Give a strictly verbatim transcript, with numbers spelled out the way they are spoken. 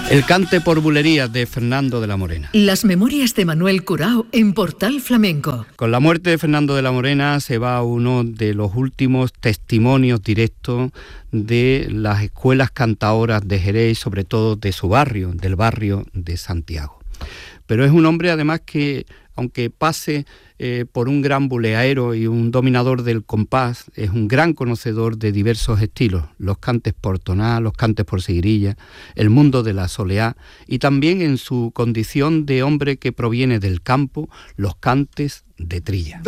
El cante por bulerías de Fernando de la Morena. Las memorias de Manuel Curao en Portal Flamenco. Con la muerte de Fernando de la Morena se va uno de los últimos testimonios directos de las escuelas cantaoras de Jerez, sobre todo de su barrio, del barrio de Santiago. Pero es un hombre además que, aunque pase eh, por un gran buleaero y un dominador del compás, es un gran conocedor de diversos estilos, los cantes por tonal, los cantes por seguirilla, el mundo de la soleá, y también en su condición de hombre que proviene del campo, los cantes de trilla.